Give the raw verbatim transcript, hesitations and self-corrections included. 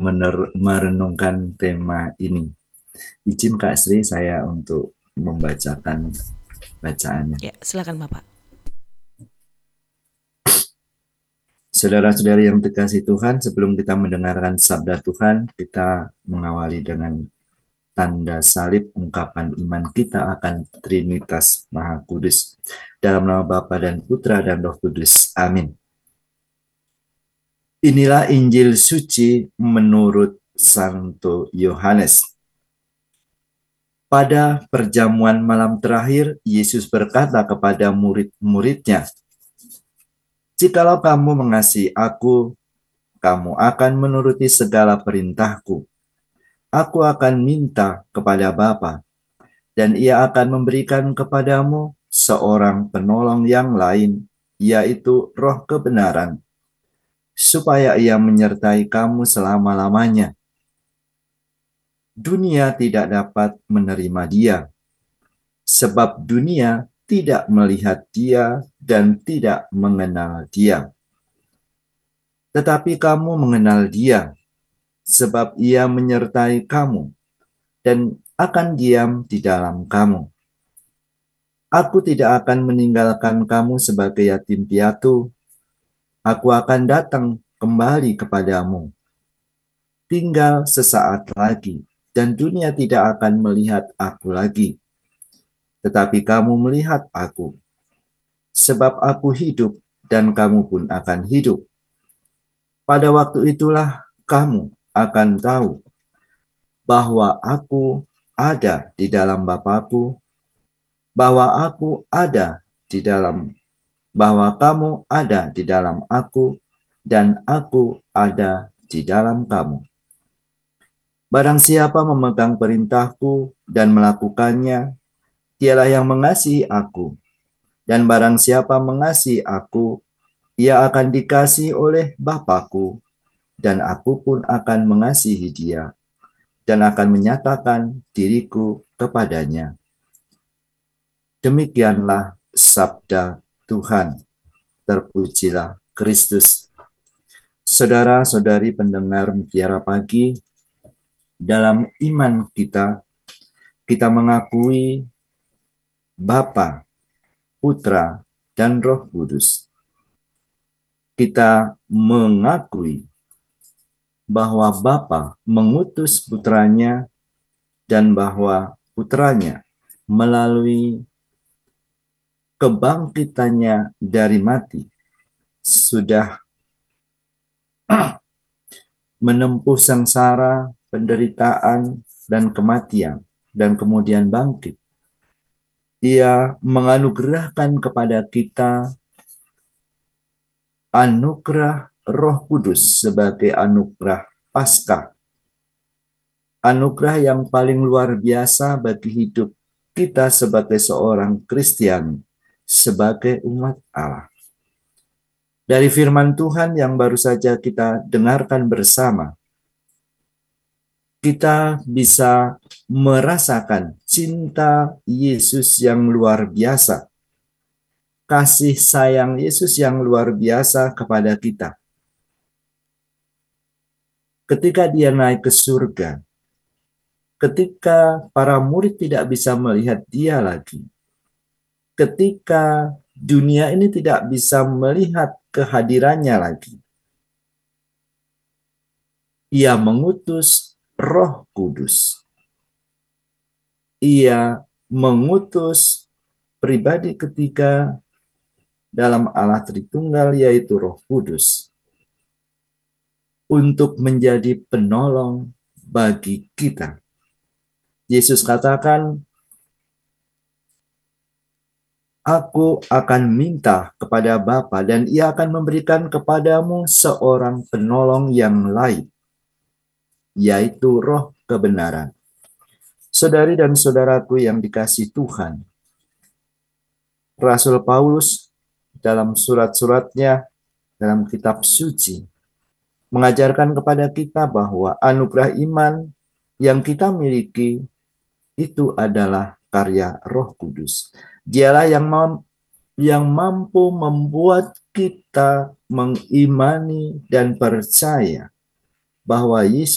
mener- merenungkan tema ini. Izin Kak Sri saya untuk membacakan bacaannya. Ya, silakan Bapak. Saudara-saudari yang dikasihi Tuhan, sebelum kita mendengarkan sabda Tuhan, kita mengawali dengan tanda salib ungkapan iman kita akan Trinitas Maha Kudus. Dalam nama Bapa dan Putra dan Roh Kudus. Amin. Inilah Injil suci menurut Santo Yohanes. Pada perjamuan malam terakhir, Yesus berkata kepada murid-muridnya, "Jikalau kamu mengasihi aku, kamu akan menuruti segala perintahku. Aku akan minta kepada Bapa, dan Ia akan memberikan kepadamu seorang penolong yang lain, yaitu Roh kebenaran, supaya Ia menyertai kamu selama-lamanya. Dunia tidak dapat menerima Dia, sebab dunia tidak melihat Dia dan tidak mengenal Dia. Tetapi kamu mengenal Dia, sebab Ia menyertai kamu dan akan diam di dalam kamu. Aku tidak akan meninggalkan kamu sebagai yatim piatu. Aku akan datang kembali kepadamu. Tinggal sesaat lagi, dan dunia tidak akan melihat aku lagi. Tetapi kamu melihat aku, sebab aku hidup dan kamu pun akan hidup. Pada waktu itulah kamu akan tahu bahwa aku ada di dalam Bapa-Ku, bahwa aku ada di dalam, bahwa kamu ada di dalam aku, dan aku ada di dalam kamu. Barang siapa memegang perintahku dan melakukannya, dialah yang mengasihi aku. Dan barang siapa mengasihi aku, ia akan dikasihi oleh Bapa-Ku, dan aku pun akan mengasihi dia, dan akan menyatakan diriku kepadanya." Demikianlah sabda Tuhan. Terpujilah Kristus. Saudara-saudari pendengar Mutiara Pagi, dalam iman kita, kita mengakui Bapa, Putra, dan Roh Kudus. Kita mengakui bahwa Bapa mengutus putranya dan bahwa putranya melalui kebangkitannya dari mati sudah menempuh sengsara, penderitaan, dan kematian, dan kemudian bangkit. Ia menganugerahkan kepada kita anugerah Roh Kudus sebagai anugerah Paskah. Anugerah yang paling luar biasa bagi hidup kita sebagai seorang Kristiani, sebagai umat Allah. Dari firman Tuhan yang baru saja kita dengarkan bersama, kita bisa merasakan cinta Yesus yang luar biasa, kasih sayang Yesus yang luar biasa kepada kita. Ketika dia naik ke surga, ketika para murid tidak bisa melihat dia lagi, ketika dunia ini tidak bisa melihat kehadirannya lagi, ia mengutus Roh Kudus. Ia mengutus pribadi ketiga dalam Allah Tritunggal, yaitu Roh Kudus, untuk menjadi penolong bagi kita. Yesus katakan, "Aku akan minta kepada Bapa, dan Ia akan memberikan kepadamu seorang penolong yang lain, yaitu Roh kebenaran." Saudari dan saudaraku yang dikasihi Tuhan, Rasul Paulus dalam surat-suratnya dalam kitab suci mengajarkan kepada kita bahwa anugerah iman yang kita miliki itu adalah karya Roh Kudus. Dialah yang mam- yang mampu membuat kita mengimani dan percaya bahwa Yesus